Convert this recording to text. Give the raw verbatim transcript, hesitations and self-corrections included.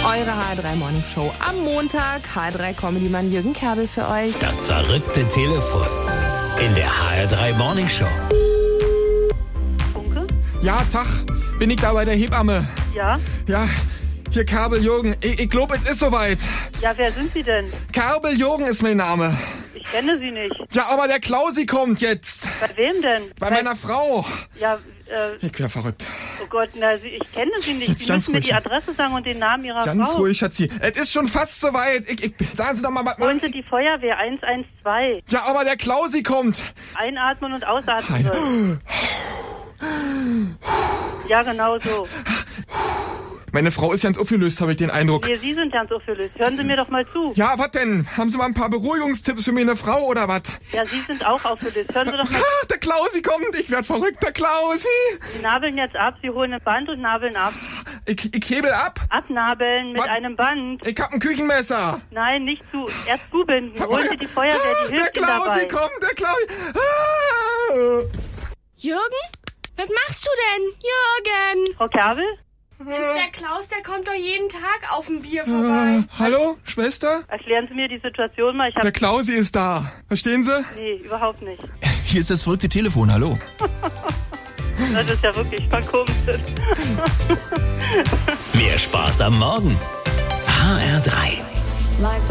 Eure H R drei Morning Show am Montag. H R drei Comedy-Mann Jürgen Kerbel für euch. Das verrückte Telefon in der H R drei Morning Show. Funke? Ja, Tag. Bin ich da bei der Hebamme? Ja? Ja, hier Kerbel Jürgen. Ich, ich glaube, es ist soweit. Ja, wer sind Sie denn? Kerbel Jürgen ist mein Name. Ich kenne Sie nicht. Ja, aber der Klausi kommt jetzt. Bei wem denn? Bei meiner Frau. Ja, äh, Ich wär verrückt. oh Gott, na, Sie, ich kenne Sie nicht. Jetzt Sie ganz müssen mir ruhig. die Adresse sagen und den Namen Ihrer Ganz Frau. ruhig, Schatzi. Es ist schon fast soweit. Ich, ich, sagen Sie doch mal, was Holen machen. Sie die Feuerwehr eins eins zwei. Ja, aber der Klausi kommt. Einatmen und ausatmen. Ein- Soll. Ja, genau so. Meine Frau ist ganz aufgelöst, habe ich den Eindruck. Nee, Sie sind ganz aufgelöst. Hören Sie mir doch mal zu. Ja, was denn? Haben Sie mal ein paar Beruhigungstipps für meine Frau oder was? Ja, Sie sind auch aufgelöst. Hören Sie doch mal. Ah, der Klausi kommt. Ich werd verrückt, der Klausi. Sie nabeln jetzt ab. Sie holen ein Band und nabeln ab. Ich, ich hebel ab. Abnabeln mit Was? einem Band. Ich hab ein Küchenmesser. Nein, nicht zu. Erst zubinden. Holen Sie die Feuerwehr, Ah, die der hilft Ihnen Klausi dabei. kommt, der Klausi. Ah. Jürgen? Was machst du denn? Jürgen! Frau Kerbel? Mensch, der Klaus, der kommt doch jeden Tag auf ein Bier Äh, vorbei. hallo, Schwester? Erklären Sie mir die Situation mal. Ich Der hab... Klausi ist da. Verstehen Sie? Nee, überhaupt nicht. Hier ist das verrückte Telefon, hallo. Das ist ja wirklich verkommen. Mehr Spaß am Morgen. H R drei.